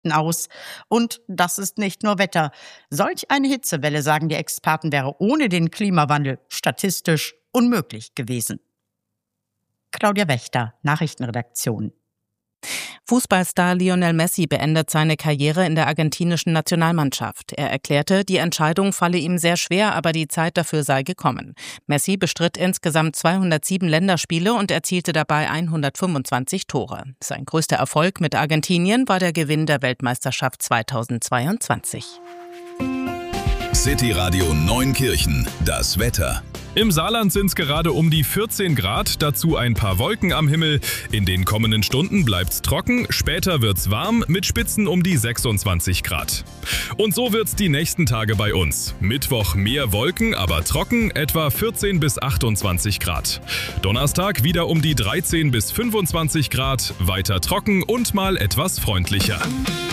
aus. Und das ist nicht nur Wetter. Solch eine Hitzewelle, sagen die Experten, wäre ohne den Klimawandel statistisch unmöglich gewesen. Claudia Wächter, Nachrichtenredaktion. Fußballstar Lionel Messi beendet seine Karriere in der argentinischen Nationalmannschaft. Er erklärte, die Entscheidung falle ihm sehr schwer, aber die Zeit dafür sei gekommen. Messi bestritt insgesamt 207 Länderspiele und erzielte dabei 125 Tore. Sein größter Erfolg mit Argentinien war der Gewinn der Weltmeisterschaft 2022. City Radio Neunkirchen, das Wetter. Im Saarland sind es gerade um die 14 Grad, dazu ein paar Wolken am Himmel. In den kommenden Stunden bleibt's trocken, später wird's warm mit Spitzen um die 26 Grad. Und so wird's die nächsten Tage bei uns. Mittwoch mehr Wolken, aber trocken, etwa 14 bis 28 Grad. Donnerstag wieder um die 13 bis 25 Grad, weiter trocken und mal etwas freundlicher.